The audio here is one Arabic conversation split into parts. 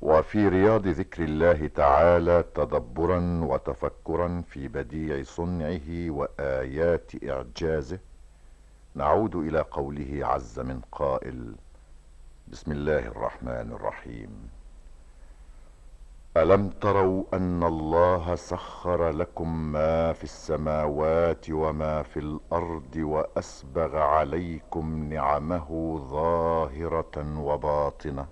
وفي رياض ذكر الله تعالى تدبرا وتفكرا في بديع صنعه وآيات إعجازه، نعود إلى قوله عز من قائل: بسم الله الرحمن الرحيم. ألم تروا أن الله سخر لكم ما في السماوات وما في الأرض وأسبغ عليكم نعمه ظاهرة وباطنة،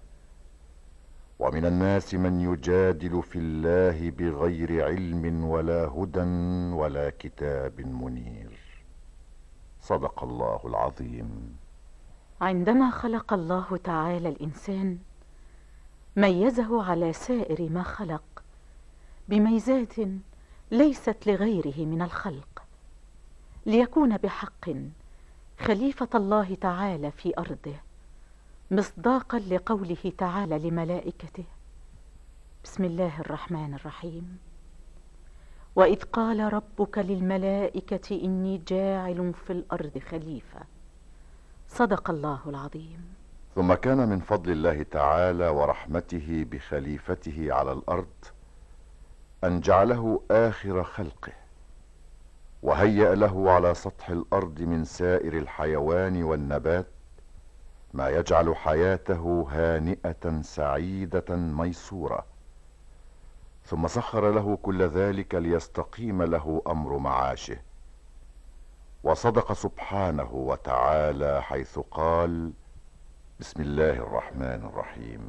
ومن الناس من يجادل في الله بغير علم ولا هدى ولا كتاب منير. صدق الله العظيم. عندما خلق الله تعالى الإنسان ميزه على سائر ما خلق بميزات ليست لغيره من الخلق، ليكون بحق خليفة الله تعالى في أرضه، مصداقا لقوله تعالى لملائكته: بسم الله الرحمن الرحيم. وإذ قال ربك للملائكة إني جاعل في الأرض خليفة. صدق الله العظيم. ثم كان من فضل الله تعالى ورحمته بخليفته على الأرض أن جعله آخر خلقه، وهيأ له على سطح الأرض من سائر الحيوان والنبات ما يجعل حياته هانئة سعيدة ميسورة، ثم سخر له كل ذلك ليستقيم له أمر معاشه. وصدق سبحانه وتعالى حيث قال: بسم الله الرحمن الرحيم.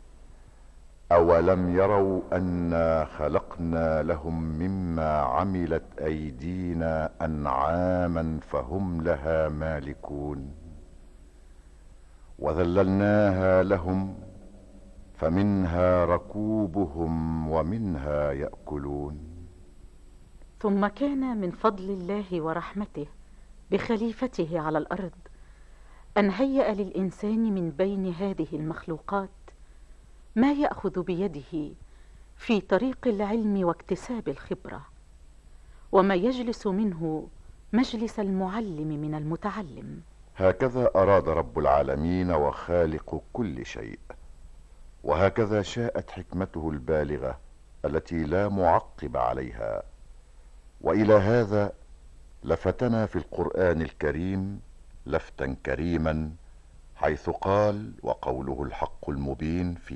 أولم يروا أنا خلقنا لهم مما عملت أيدينا أنعاما فهم لها مالكون، وذللناها لهم فمنها ركوبهم ومنها يأكلون. ثم كان من فضل الله ورحمته بخليفته على الأرض أن هيأ للإنسان من بين هذه المخلوقات ما يأخذ بيده في طريق العلم واكتساب الخبرة، وما يجلس منه مجلس المعلم من المتعلم. هكذا أراد رب العالمين وخالق كل شيء، وهكذا شاءت حكمته البالغة التي لا معقب عليها. وإلى هذا لفتنا في القرآن الكريم لفتا كريما حيث قال: وقوله الحق المبين في